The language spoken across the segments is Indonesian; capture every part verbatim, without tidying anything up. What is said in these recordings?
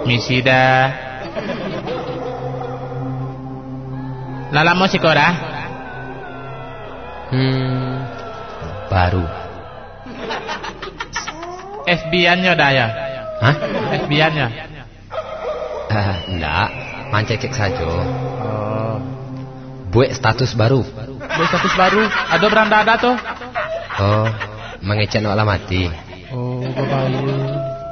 Misi dah. Lala mau sikora? Hmm, baru. F B I-nya dah ya? Hah? F B I-nya? Uh, enggak, mancekek saja. Oh. Buat status baru. Buat status baru? Ada beranda ada tuh? Oh, mengecek no alamati. Oh, berbahaya.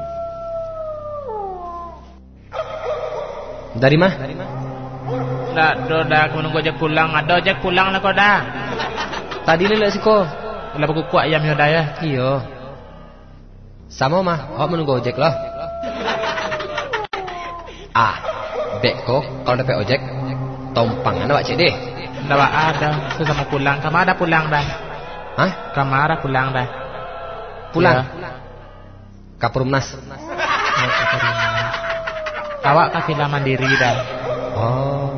Dari mah? Dah, dah, dah. Aku menunggu ojek pulang. Ada ojek pulang lah kau dah. Tadi lelak sih kau. Kenapa aku kuat ayam dah ya? Iya. Sama mah, awak menunggu ojek lah. Ah, dek kok kalau dapat ojek, tompangan awak cik deh. Dah ada. Sesama pulang. Kamu ada pulang dah. Hah? Kamu ada pulang dah. Pulang? Ya. Kapurumnas. Awak kafilah mandiri dah. Oh.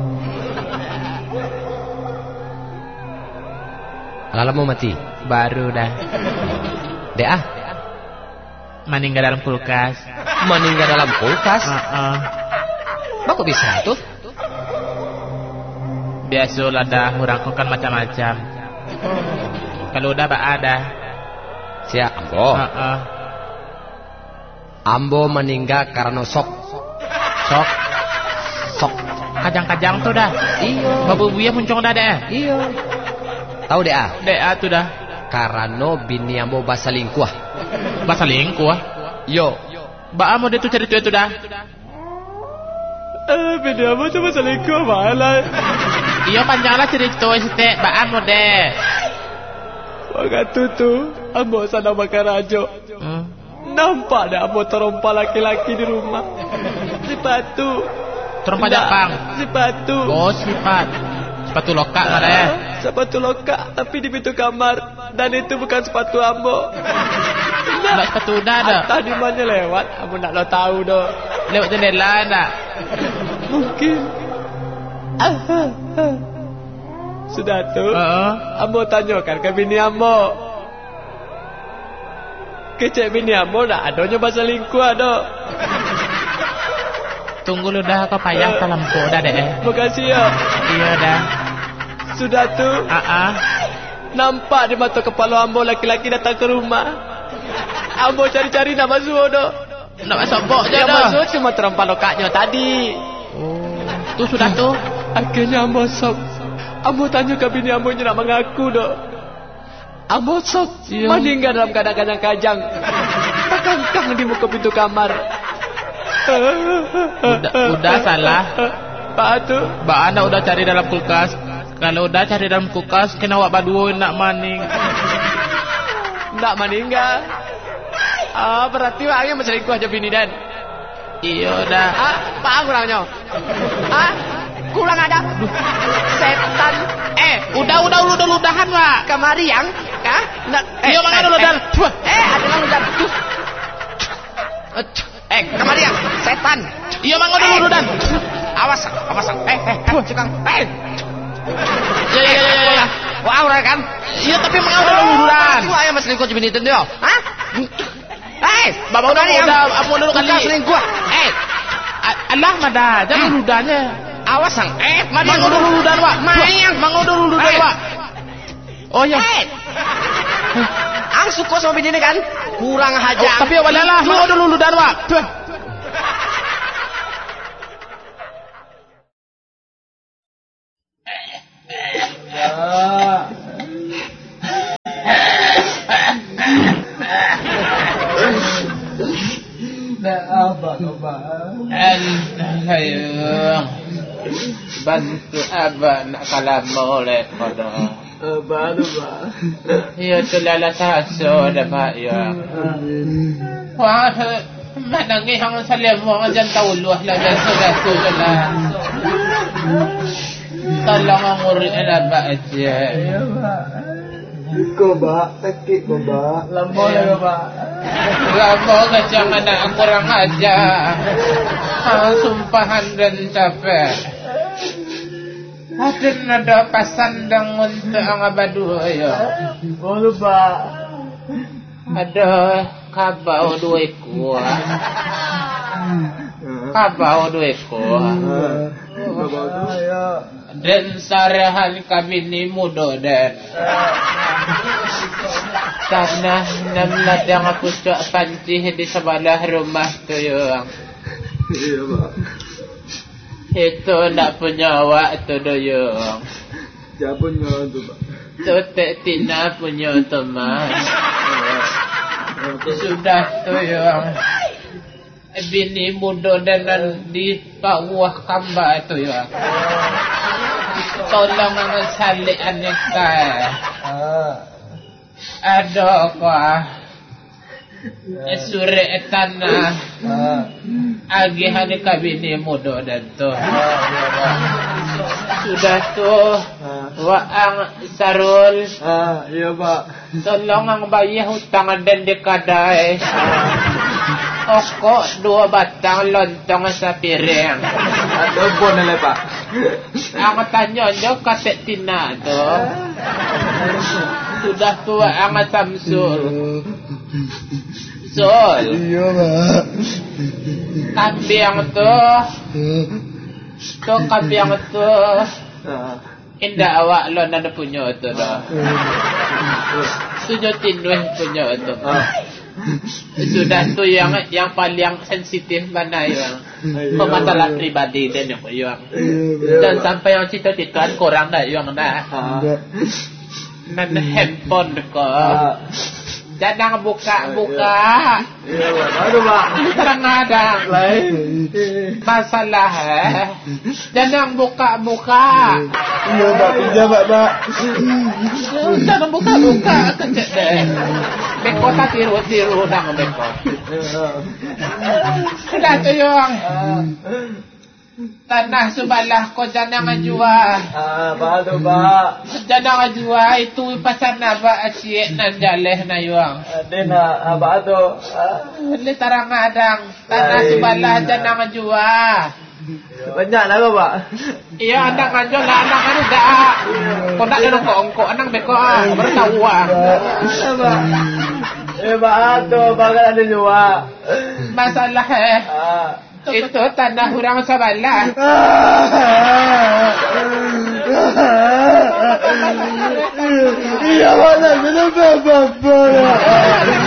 Lala mau mati? Baru dah. Dek ah? Meninggal dalam kulkas. Meninggal dalam kulkas? Uh-uh. Bah kok bisa tuh? Biasalah dah, orang kan macam-macam. Kalau udah bak ada. Siap, Ambo. Uh-uh. Ambo meninggal karena sok. Sok? Sok. Kajang-kajang tuh dah. Iya. Babu buaya muncung dah deh. Iya. Tahu deh ah? Deh ah tuh dah. Karena bini Ambo basalingkuh. Basalingkuh? Yo. Ba amo dia tuh cerita itu dah. Eh, bini Ambo tuh basalingkuh malah. Iya panjanglah cerita itu ba amo deh. Waktu tuh Ambo sana makan rajo. Hmm. Nampak dah Ambo terompa laki-laki di rumah. Sepatu. Terompa Jepang. Sepatu. Oh sifat. Sepatu lokal mana ya? Sepatu lokal tapi di pintu kamar dan itu bukan sepatu Ambo. Nak sepatu udah ada. Tadi mana lewat? Ambo nak lo tahu doh. Lewat jendela nak. Mungkin. Ah, ah, ah. Sudah tuh. Uh-uh. Ambo tanyakan ke bini Ambo. Kecek bini Ambo nak adanya basalingkuh ada. Tunggu lu dah kau payah ke lampu dah deh. Makasih ya. Iya dah. Sudah tuh. Ah ah. Nampak di mata kepala Ambo laki-laki datang ke rumah. Ambo cari-cari nak masuk doh. Nak masuk bok je Yang dah. masuk cuma terompa lokaknya tadi. Oh. Tu sudah tu. Akhirnya Ambo sok. Ambo tanya ke bini Ambo nak mengaku doh. Ambo sok Iya. meninggal dalam keadaan kajang-kajang. Terkangkang di muka pintu kamar. Udah, udah salah. Pak tu. Mbak anda udah cari dalam kulkas. Kalau udah cari dalam kulkas, kena awak berdua nak maning. Nak meninggal. Ah, berarti orangnya berselingkuh aja bini dan. Iya dah. Ah, pak kurangnya. Ah, kurang ada. Setan. Eh, udah udah udah udah ludahan pak. Kemari yang, kah? Nak. Iya mana lu dan. Eh, ada yang ludahan. Eh, kemari yang, setan. Iya mana udah ludahan. Awas, awas. Eh, eh, cekang. Eh. Ya ya ya ya. Wah, orang kan? Iya tapi mana udah ludahan. Itu ayam selingkuh bini itu dia. Hah? Eh, Bapak udah udah apa dulu kali. Selingkuh. Eh, Allah mada, jangan ludahnya. awas sang. Eh, Mang udah luludan wak. Mayang. Mang udah luludan wak. Oh ya. Eh. Ang suka sama bini ini kan? Kurang hajar. Oh, tapi walalah, mang udah luludan wak. Ayo, bantu abang nak kalam molek pada. Baru bah. Ya tu lala taso dah pak ya. Wah, mana ni hang salim wang jan tauluh lah jan sudah sudah lah. Tolong nguri ada pak aja. Ya bah. Ko bah, sakit ko bah. Lambo ya bah. Lambo kacang mana kurang aja. Ah, sumpahan dan capek. Hadin ada pasandang untuk ang abadu ayo. Boleh pak. Ada kabau dua kuah. Kabau duit ko. Dan sarahan kami ni mudo dan. Tanah enam ladang aku cak pancih di sebelah rumah tu yang. Iya pak. Itu nak punya awak tu doyong. Siapa punya tu pak? Tu tak tina punya teman. Sudah tu yang. Bini muda dan di bawah kamba tu ya. Tolong ang salik aneka. Ada kah? Suri tanah. Agihan ka bini muda dan tu. Sudah tu waang sarul. Ah, iya pak. Tolong ang bayar hutang dan dikadai. Okok dua batang lontong sa piring. Ada pun lah pak. Ang tanya nyo katek tina tu. Sudah tua ang Samsul. Sol. Iya pak. Kambing tu. Tu kambing tu. Indah awak lo nanda punya tu dah. Tujuh tinduh punya tu. Sudah tu yang yang paling sensitif mana yang pemasalah pribadi dan yang yang dan sampai yang cita-citaan korang dah yang dah nan handphone ko jangan buka-buka. Iya pak. Aduh pak. Kadang-kadang masalah eh jangan buka-buka. Iya pak. Pinjam pak pak. Jangan buka-buka kecek deh. Beko tak tiru-tiru nang beko. Sudah tu yang tanah sebelah ko jangan jual. Ah, pak tu pak. Jangan jual itu pasar naba asyik nan jaleh na yuang. Ada nak apa tu? Le tarang adang tanah sebelah jangan jual. Banyak lah pak. Iya andang aja lah andang anu dak. Kau nak ada kok andang beko ah bertahu ah. Eh pak tu bakal ada jual. Masalah eh. Ah. Itu tanah orang sebelah. Iya mana kenapa bapak?